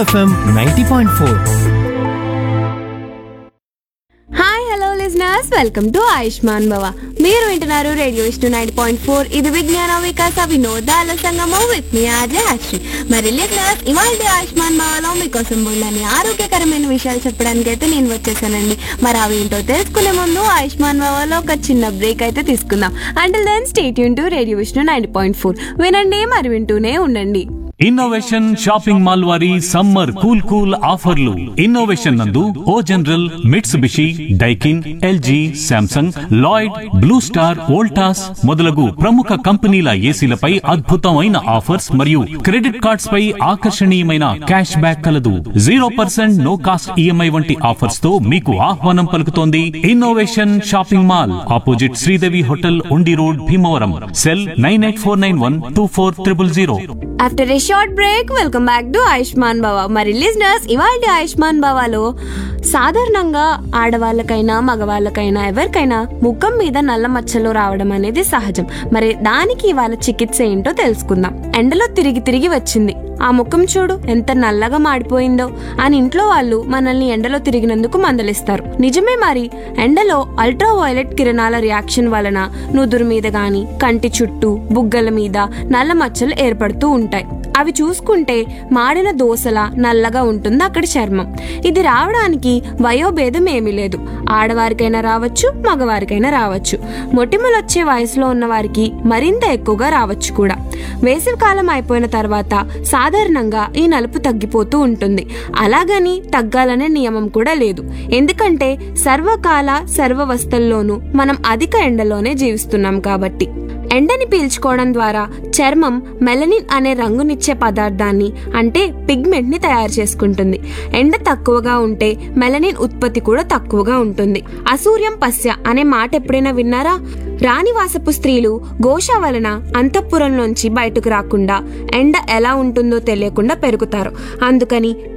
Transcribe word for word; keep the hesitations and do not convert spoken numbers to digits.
FM ninety point four. Hi hello listeners, welcome to Ayushman భవ. మీరు వింటున్నారు radio Vishnu ninety point four. ఇది విజ్ఞాన వికాస వినోదాల సంగమం విత్ మీ ఆర్జే అశ్వి. మరి లిజనర్స్, ఇవాళ ఆయుష్మాన్ భవలో మీకోసం బోల్డని ఆరోగ్యకరమైన విషయాలు చెప్పడానికి అయితే నేను వచ్చేసానండి. మరి అవి ఏంటో తెలుసుకునే ముందు ఆయుష్మాన్ భవలో ఒక చిన్న బ్రేక్ అయితే తీసుకుందాం. Until then stay tune to radio Vishnu ninety point four. వినండి, మరి వింటూనే ఉండండి. ఇన్నోవేషన్ షాపింగ్ మాల్ వారి సమ్మర్ కూల్ కూల్ ఆఫర్లు. ఇన్నోవేషన్ నందు ఓ general, Mitsubishi, Daikin, LG, Samsung, Lloyd, blue star, Voltas మొదలగు ప్రముఖ కంపెనీల ఏసీలపై అద్భుతమైన ఆఫర్స్ మరియు క్రెడిట్ కార్డ్స్ పై ఆకర్షణీయమైన క్యాష్ బ్యాక్ కలదు. Zero percent no cost EMI వంటి ఆఫర్స్ తో మీకు ఆహ్వానం పలుకుతోంది innovation shopping mall, opposite Sridevi hotel, ఉండి road, Bhimavaram. Cell nine eight four nine one two four triple zero. After A short break, welcome back to Ayushman భవ. మరి listeners, ఇవాళ ఆయుష్మాన్ భవలో సాధారణంగా ఆడవాళ్ళకైనా మగవాళ్ళకైనా ఎవరికైనా ముఖం మీద నల్ల మచ్చలు రావడం అనేది సహజం. మరి దానికి ఇవాళ చికిత్స ఏంటో తెలుసుకుందాం. ఎండలో తిరిగి తిరిగి వచ్చింది, ఆ ముఖం చూడు ఎంత నల్లగా మాడిపోయిందో అని ఇంట్లో వాళ్ళు మనల్ని ఎండలో తిరిగినందుకు మందలిస్తారు. నిజమే, మరి ఎండలో అల్ట్రా వైలెట్ కిరణాల రియాక్షన్ వలన నుదురు మీద గాని కంటి చుట్టూ బుగ్గల మీద నల్ల మచ్చలు ఏర్పడుతూ ఉంటాయి. అవి చూసుకుంటే మాడిన దోసలా నల్లగా ఉంటుంది అక్కడ చర్మం. ఇది రావడానికి వయోభేదం ఏమీ లేదు. ఆడవారికైనా రావచ్చు, మగవారికైనా రావచ్చు. మొటిమలు వచ్చే వయసులో ఉన్న వారికి మరింత ఎక్కువగా రావచ్చు కూడా. వేసవి కాలం అయిపోయిన తర్వాత సాధారణంగా ఈ నలుపు తగ్గిపోతూ ఉంటుంది. అలాగని తగ్గాలనే నియమం కూడా లేదు. ఎందుకంటే సర్వకాల సర్వవస్థల్లోనూ మనం అధిక ఎండలోనే జీవిస్తున్నాం కాబట్టి. ఎండని పీల్చుకోవడం ద్వారా చర్మం మెలనిన్ అనే రంగునిచ్చే పదార్థాన్ని, అంటే పిగ్మెంట్ ని తయారు చేసుకుంటుంది. ఎండ తక్కువగా ఉంటే మెలనిన్ ఉత్పత్తి కూడా తక్కువగా ఉంటుంది. అసూర్యం పశ్య అనే మాట ఎప్పుడైనా విన్నారా? రాణివాసపు స్త్రీలు ఘోష వలన అంతఃపురంలోంచి బయటకు రాకుండా ఎండ ఎలా ఉంటుందో తెలియకుండా పెరుగుతారు. అందుకని